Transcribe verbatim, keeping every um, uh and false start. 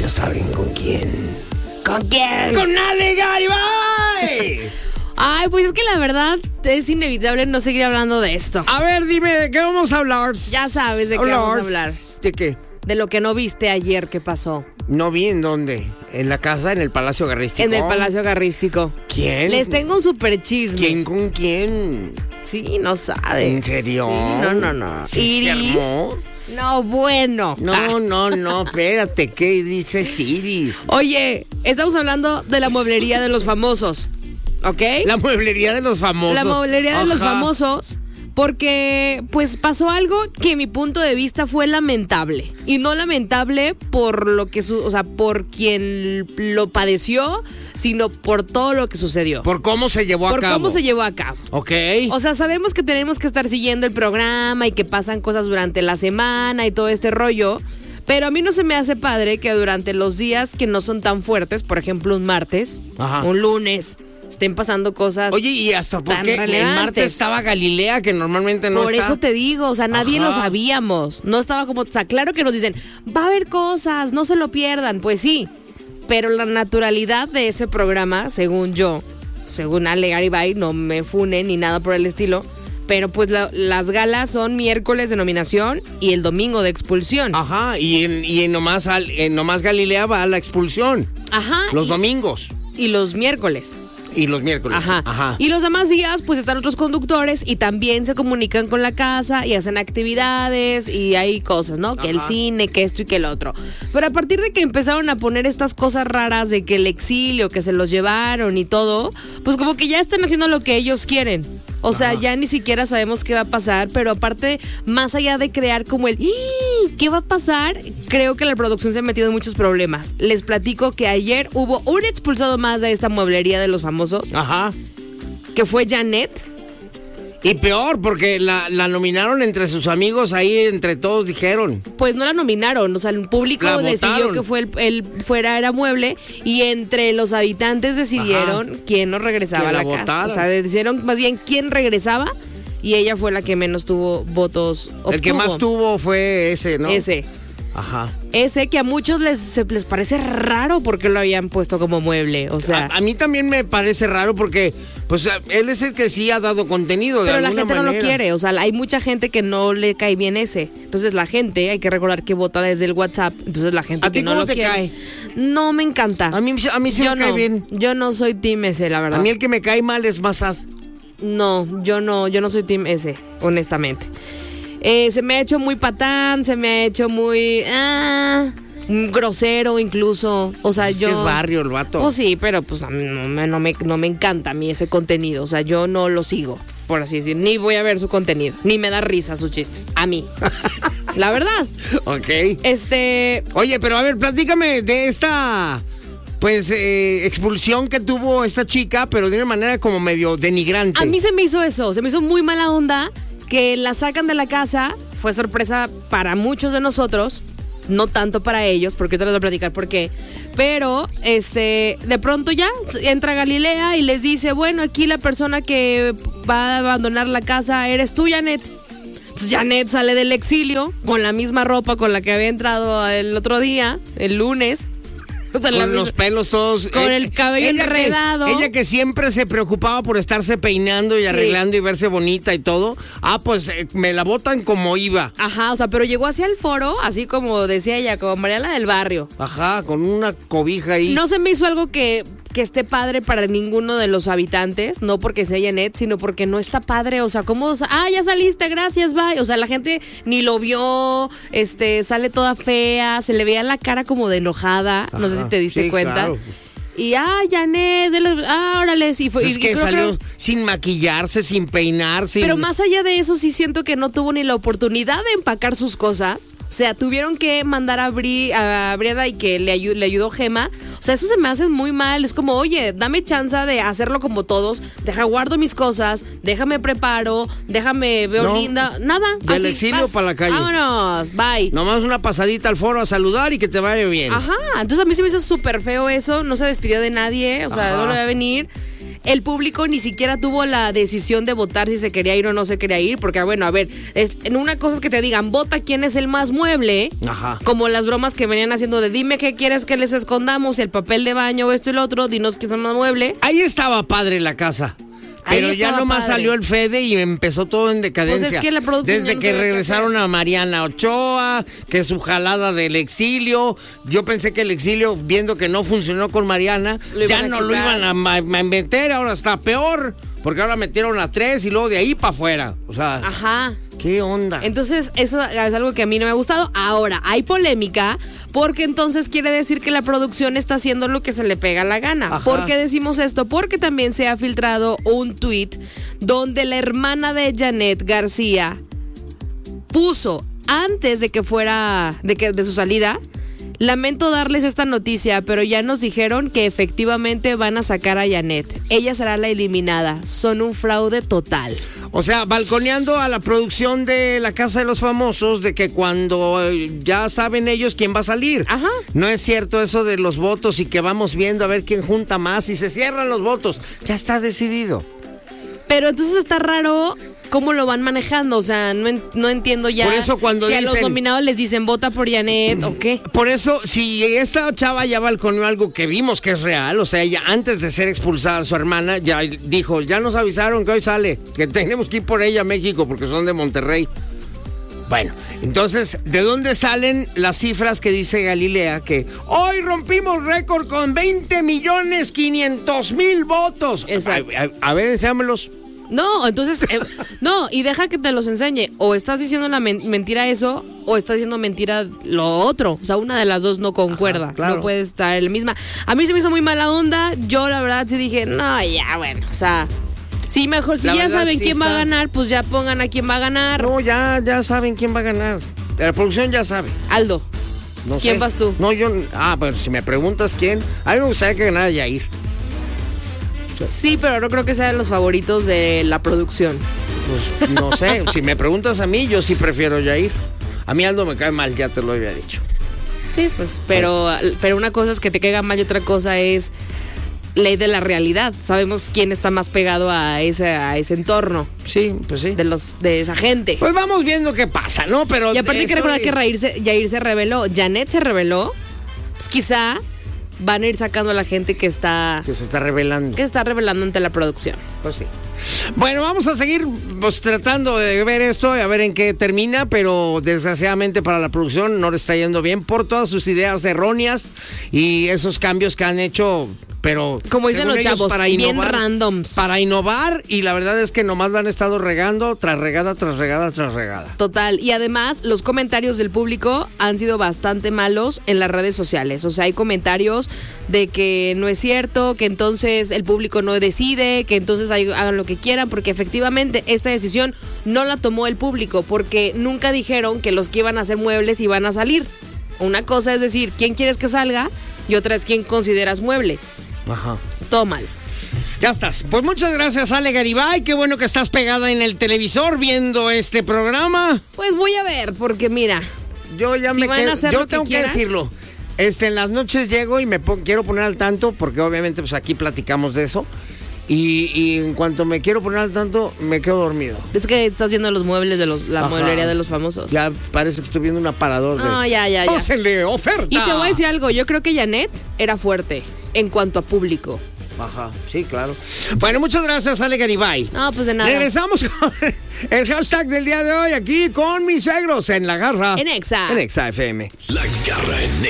ya saben con quién. ¿Con quién? ¡Con Ale Garibay! Ay, pues es que la verdad es inevitable no seguir hablando de esto. A ver, dime, ¿de qué vamos a hablar? Ya sabes de qué Hablar. vamos a hablar. ¿De qué? De lo que no viste ayer que pasó. No vi en dónde. ¿En la casa, en el Palacio Garrístico? En el Palacio Garrístico. ¿Quién? Les tengo un super chisme. ¿Quién con quién? Sí, no sabes. ¿En serio? Sí, no, no, no. ¿Sí se Iris. armó? No, bueno. No, Ah. no, no, espérate, ¿qué dices Iris? Oye, estamos hablando de la mueblería de los famosos, ¿ok? La mueblería de los famosos. La mueblería de los Ajá. famosos, porque pues pasó algo que a mi punto de vista fue lamentable. Y no lamentable por lo que, su, o sea, por quien lo padeció, sino por todo lo que sucedió. Por cómo se llevó Por a cabo. cómo se llevó a cabo. Ok. O sea, sabemos que tenemos que estar siguiendo el programa y que pasan cosas durante la semana y todo este rollo. Pero a mí no se me hace padre que durante los días que no son tan fuertes, por ejemplo un martes, Ajá. un lunes, estén pasando cosas. Oye, ¿y hasta por tan qué? El relevantes. martes estaba Galilea, que normalmente no Por está. eso te digo, o sea, nadie Ajá. lo sabíamos. No estaba como, o sea, claro que nos dicen, va a haber cosas, no se lo pierdan. Pues sí, pero la naturalidad de ese programa, según yo, según Ale Garibay, no me funen ni nada por el estilo, pero pues la- las galas son miércoles de nominación y el domingo de expulsión. Ajá, y en, y en nomás, al- en nomás Galilea va a la expulsión. Ajá. Los y, domingos y los miércoles. y los miércoles. Ajá. Ajá. Y los demás días, pues están otros conductores y también se comunican con la casa y hacen actividades y hay cosas, ¿no? Que el Ajá. cine, que esto y que el otro. Pero a partir de que empezaron a poner estas cosas raras de que el exilio, que se los llevaron y todo, pues como que ya están haciendo lo que ellos quieren. O sea, Ajá. ya ni siquiera sabemos qué va a pasar, pero aparte, más allá de crear como el "¡Ih! ¿Qué va a pasar?", creo que la producción se ha metido en muchos problemas. Les platico que ayer hubo un expulsado más de esta mueblería de los famosos, Ajá. que fue Janet. Y peor, porque la, la nominaron entre sus amigos, ahí entre todos dijeron. Pues no la nominaron, o sea, el público La decidió votaron. que fue el, el fuera era mueble y entre los habitantes decidieron Ajá. quién no regresaba Que a la la casa. votaran. O sea, decidieron más bien quién regresaba y ella fue la que menos tuvo votos. Obtuvo. El que más tuvo fue ese, ¿no? Ese. Ajá. Ese que a muchos les, se- les parece raro porque lo habían puesto como mueble, o sea. a, a mí también me parece raro porque, pues, él es el que sí ha dado contenido de Pero la alguna gente no lo manera. quiere, o sea, hay mucha gente que no le cae bien ese. Entonces la gente, hay que recordar que vota desde el WhatsApp, entonces la gente ¿A que ti no cómo lo te quiere. cae? No me encanta. A mí, a mí sí yo me cae no, bien. Yo no soy team ese, la verdad. A mí el que me cae mal es Massad. No, yo no, yo no soy team ese, honestamente. Eh, se me ha hecho muy patán, se me ha hecho muy ah, grosero incluso. O sea, Es yo. que es barrio el vato. Pues sí, pero pues a mí no, me, no, me, no me encanta a mí ese contenido. O sea, yo no lo sigo, por así decir. Ni voy a ver su contenido, ni me da risa sus chistes. A mí. La verdad. Ok. Este. Oye, pero a ver, platícame de esta, pues, eh, expulsión que tuvo esta chica, pero de una manera como medio denigrante. A mí se me hizo eso, se me hizo muy mala onda que la sacan de la casa. Fue sorpresa para muchos de nosotros, no tanto para ellos, porque ahorita les voy a platicar por qué. Pero, este, de pronto ya entra Galilea y les dice, bueno, aquí la persona que va a abandonar la casa eres tú, Janet. Entonces Janet sale del exilio con la misma ropa con la que había entrado el otro día, el lunes. O sea, la Con misma- los pelos todos. Con el cabello ella que- enredado. ella que siempre se preocupaba por estarse peinando y Sí. arreglando y verse bonita y todo. Ah, pues eh, me la botan como iba. Ajá, o sea, pero llegó hacia el foro, así como decía ella, como Mariela del Barrio. Ajá, con una cobija ahí. No se me hizo algo que, que esté padre para ninguno de los habitantes, no porque sea Janet, sino porque no está padre, o sea, ¿cómo? O sea, ah, ya saliste, gracias, bye. O sea, la gente ni lo vio, este, sale toda fea, se le veía la cara como de enojada, no sé Ajá, si te diste sí, cuenta. claro. Y, ah, Janet, de los- ah, órale, sí fue. Es y- que y creo salió que- sin maquillarse, sin peinar, sin... Pero más allá de eso, sí siento que no tuvo ni la oportunidad de empacar sus cosas. O sea, tuvieron que mandar a, Bri, a Briada y que le, ayu- le ayudó Gema. O sea, eso se me hace muy mal. Es como, oye, dame chance de hacerlo como todos. Deja, guardo mis cosas, déjame preparo, déjame, veo No, linda. Nada. del así, exilio vas, para la calle. Vámonos, bye. Nomás una pasadita al foro a saludar y que te vaya bien. Ajá, entonces a mí se me hizo súper feo eso, no se despidió de nadie, o sea, Ajá. no le va a venir. el público ni siquiera tuvo la decisión de votar si se quería ir o no se quería ir, porque bueno, a ver, es, en una cosa es que te digan, vota quién es el más mueble, Ajá. como las bromas que venían haciendo de dime qué quieres que les escondamos, el papel de baño, esto y lo otro, dinos quién es el más mueble. Ahí estaba padre la casa. Pero ya nomás padre. Salió el Fede y empezó todo en decadencia. Pues es que la producción Desde no que regresaron a Mariana Ochoa, que su jalada del exilio. Yo pensé que el exilio, viendo que no funcionó con Mariana, ya no lo iban a, a, a meter, ahora está peor. Porque ahora metieron a tres y luego de ahí para afuera. O sea, ajá. ¿Qué onda? Entonces, eso es algo que a mí no me ha gustado. Ahora, hay polémica porque entonces quiere decir que la producción está haciendo lo que se le pega la gana. Ajá. ¿Por qué decimos esto? Porque también se ha filtrado un tuit donde la hermana de Janet García puso, antes de que fuera, de que de su salida, lamento darles esta noticia, pero ya nos dijeron que efectivamente van a sacar a Janet. Ella será la eliminada. Son un fraude total. O sea, balconeando a la producción de La Casa de los Famosos de que cuando eh, ya saben ellos quién va a salir. Ajá. No es cierto eso de los votos y que vamos viendo a ver quién junta más y se cierran los votos. Ya está decidido. Pero entonces está raro cómo lo van manejando, o sea, no, en, no entiendo ya. Por eso cuando si dicen, a los nominados les dicen vota por Janet o qué. Por eso, si esta chava ya balconeó algo que vimos que es real, o sea, ella antes de ser expulsada su hermana, ya dijo, ya nos avisaron que hoy sale, que tenemos que ir por ella a México porque son de Monterrey. Bueno, entonces, ¿de dónde salen las cifras que dice Galilea? Que hoy rompimos récord con veinte millones quinientos mil votos. Exacto. A, a, a ver, enséñamelos. No, entonces, eh, no, y deja que te los enseñe. O estás diciendo la men- mentira eso, o estás diciendo mentira lo otro. O sea, una de las dos no concuerda. Ajá, claro. No puede estar la misma. A mí se me hizo muy mala onda. Yo, la verdad, sí dije, no, ya, bueno, o sea, sí, mejor, si la ya verdad, saben sí quién está. va a ganar, pues ya pongan a quién va a ganar. No, ya, ya saben quién va a ganar. La producción ya sabe. Aldo, no ¿quién sé. vas tú? No, yo, ah, pero si me preguntas quién, a mí me gustaría que ganara Yair. Sí, pero no creo que sea de los favoritos de la producción. Pues no sé, si me preguntas a mí, yo sí prefiero Yair. A mí Aldo me cae mal, ya te lo había dicho. Sí, pues, pero, pero una cosa es que te caiga mal y otra cosa es ley de la realidad. Sabemos quién está más pegado a ese, a ese entorno. Sí, pues sí. De los, de esa gente. Pues vamos viendo qué pasa, ¿no? Pero y aparte hay que recordar que Yair se, Yair se reveló, Janet se reveló, pues quizá van a ir sacando a la gente que está... Que se está revelando. Que está revelando ante la producción. Pues sí. Bueno, vamos a seguir pues, tratando de ver esto y a ver en qué termina, pero desgraciadamente para la producción no le está yendo bien por todas sus ideas erróneas y esos cambios que han hecho... Pero como dicen los chavos, para bien innovar, randoms. Para innovar, y la verdad es que nomás la han estado regando tras regada, tras regada, tras regada. Total, y además los comentarios del público han sido bastante malos en las redes sociales. O sea, hay comentarios de que no es cierto, que entonces el público no decide, que entonces hagan lo que quieran, porque efectivamente esta decisión no la tomó el público, porque nunca dijeron que los que iban a hacer muebles iban a salir. Una cosa es decir, ¿quién quieres que salga? Y otra es quién consideras mueble. Ajá. Todo mal. Ya estás. Pues muchas gracias, Ale Garibay. Qué bueno que estás pegada en el televisor viendo este programa. Pues voy a ver, porque mira. Yo ya si me quedo. Yo tengo que, que decirlo. Este, en las noches llego y me pon, quiero poner al tanto, porque obviamente pues aquí platicamos de eso. Y, y en cuanto me quiero poner al tanto, me quedo dormido. Es que estás haciendo los muebles de los, la Ajá. mueblería de los famosos. Ya parece que estoy viendo un aparador de... No, ya, ya, ya. ¡Pásenle, oferta! Y te voy a decir algo. Yo creo que Janet era fuerte en cuanto a público. Ajá, sí, claro. Bueno, muchas gracias, Ale Garibay. No, pues de nada. Regresamos con el hashtag del día de hoy aquí con mis suegros en La Garra. En Exa. En Exa F M. La Garra en